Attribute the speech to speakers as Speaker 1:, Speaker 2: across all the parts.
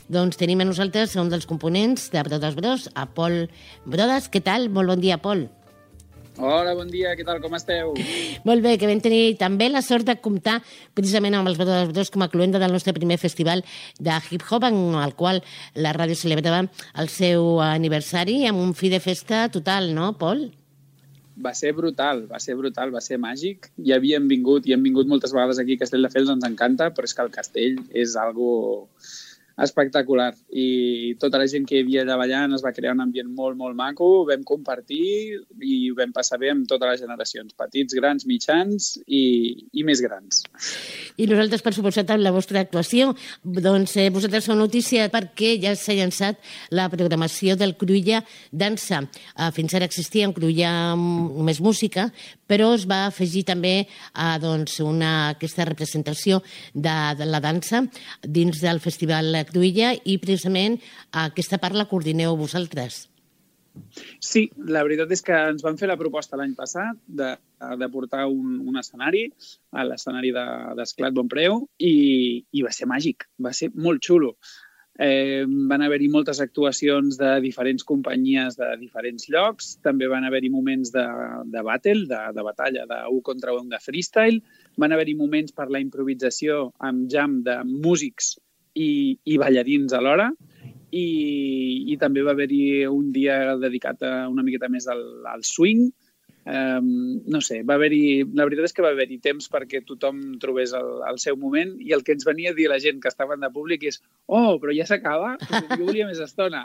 Speaker 1: doncs tenim a nosaltres un dels components de Brodes Bros, a Pol Brodes. Què tal? Molt bon dia, Pol.
Speaker 2: Hola, bon dia, què tal, com esteu?
Speaker 1: Molt bé, que vam tenir també la sort de comptar precisament amb els Brodes Bros com a cluenda del nostre primer festival de hip-hop, en el qual la ràdio celebrava el seu aniversari amb un fi de festa total, no, Pol?
Speaker 2: Va ser brutal, va ser màgic. Ja havíem vingut i hem vingut moltes vegades aquí a Castelldefels, ens encanta, però és que el castell és algo espectacular. I tota la gent que hi havia allà ballant es va crear un ambient molt, molt maco, vam compartir i ho vam passar bé amb totes les generacions, petits, grans, mitjans i més grans.
Speaker 1: I nosaltres, per suposat, amb la vostra actuació, doncs vosaltres sou notícia perquè ja s'ha llançat la programació del Cruïlla Dansa. Fins ara existia un Cruïlla només música, però es va afegir també aquesta representació de la dansa dins del Festival Cruïlla i precisament aquesta part la coordineu vosaltres.
Speaker 2: Sí, la veritat és que ens van fer la proposta l'any passat de portar un escenari, a l'escenari d'Esclat Bonpreu, i va ser màgic, va ser molt xulo. Van haver-hi moltes actuacions de diferents companyies de diferents llocs, també van haver-hi moments de battle, de batalla, d'un contra un de freestyle, van haver-hi moments per la improvisació amb jam de músics i ballarins alhora, i també va haver-hi un dia dedicat una miqueta més al swing. No sé, la veritat és que va haver-hi temps perquè tothom trobés el seu moment, i el que ens venia a dir la gent que estaven de públic és però ja s'acaba? Jo volia més estona.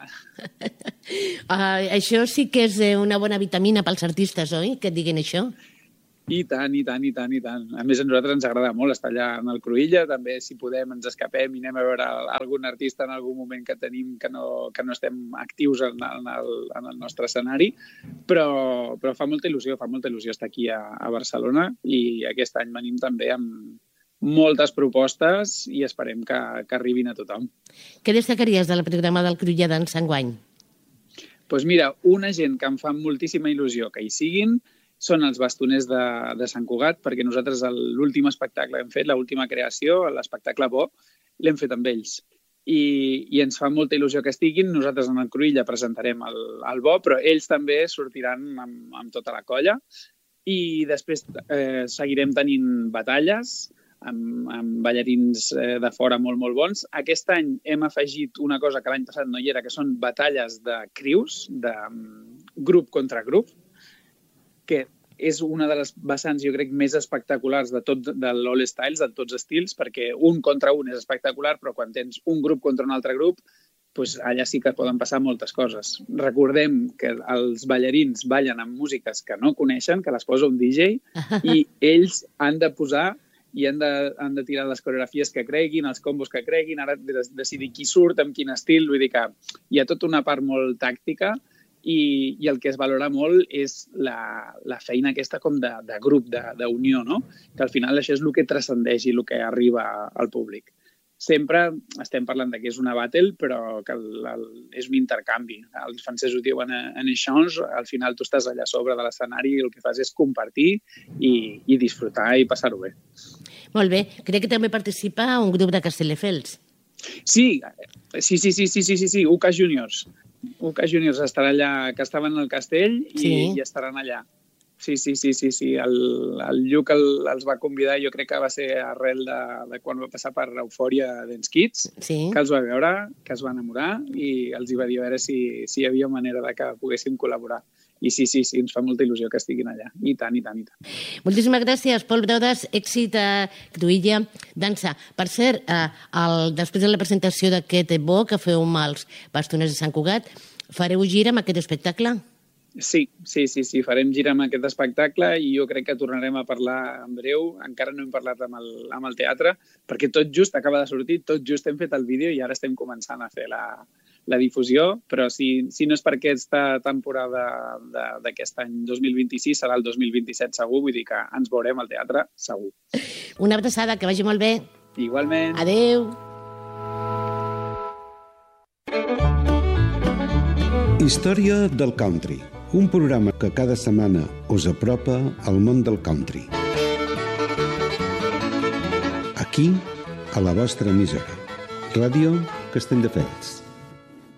Speaker 1: Això sí que és una bona vitamina pels artistes, oi? Que et diguin això?
Speaker 2: I tant. A més, a nosaltres ens agrada molt estar allà en el Cruïlla. També, si podem, ens escapem i anem a veure algun artista en algun moment que tenim que no estem actius en el nostre escenari. Però fa molta il·lusió estar aquí a Barcelona, i aquest any venim també amb moltes propostes i esperem que arribin a tothom.
Speaker 1: Què destacaries de la programa del Cruïlla Dansa enguany?
Speaker 2: Doncs mira, una gent que em fa moltíssima il·lusió que hi siguin són els bastoners de Sant Cugat, perquè nosaltres l'últim espectacle que hem fet, l'última creació, l'espectacle Bo, l'hem fet amb ells. I ens fa molta il·lusió que estiguin. Nosaltres en el Cruïlla presentarem el Bo, però ells també sortiran amb tota la colla. I després seguirem tenint batalles amb ballarins de fora molt, molt bons. Aquest any hem afegit una cosa que l'any passat no hi era, que són batalles de crius, de grup contra grup, que és una de les vessants, jo crec, més espectaculars de l'All Styles, de tots estils, perquè un contra un és espectacular, però quan tens un grup contra un altre grup, doncs allà sí que poden passar moltes coses. Recordem que els ballarins ballen amb músiques que no coneixen, que les posa un DJ, i ells han de posar i han de tirar les coreografies que creguin, els combos que creguin, ara decidir qui surt, amb quin estil. Vull dir que hi ha tota una part molt tàctica, i el que es valora molt és la feina aquesta com de grup, d'unió, no? Que al final això és el que transcendeix i el que arriba al públic. Sempre estem parlant que és una battle, però que és un intercanvi. Els francesos ho diuen en échange. Al final tu estàs allà sobre de l'escenari i el que fas és compartir i disfrutar i passar-ho bé.
Speaker 1: Molt bé. Crec que també participa un grup de Castelldefels.
Speaker 2: Sí, UK Juniors. UK Juniors estarà allà, que estaven al castell, i estaran allà. Sí. El Lluc els va convidar, jo crec que va ser arrel de quan va passar per Eufòria Dance Kids, que els va veure, que es va enamorar, i els hi va dir a veure si hi havia manera de que poguéssim col·laborar. I sí, ens fa molta il·lusió que estiguin allà. I tant.
Speaker 1: Moltíssimes gràcies, Pol Brodes. Èxit a Cruïlla Dansa. Per cert, després de la presentació d'aquest Bo que feu amb els bastoners de Sant Cugat, fareu gira amb aquest espectacle?
Speaker 2: Sí, farem gira amb aquest espectacle, i jo crec que tornarem a parlar en breu. Encara no hem parlat amb el teatre, perquè tot just acaba de sortir, tot just hem fet el vídeo i ara estem començant a fer la difusió, però si no és per aquesta temporada d'aquest any 2026, serà el 2027 segur, vull dir que ens veurem al teatre segur.
Speaker 1: Una abraçada, que vagi molt bé.
Speaker 2: Igualment.
Speaker 1: Adéu.
Speaker 3: Història del country, un programa que cada setmana us apropa al món del country. Aquí, a la vostra emissora. Ràdio Castelldefels.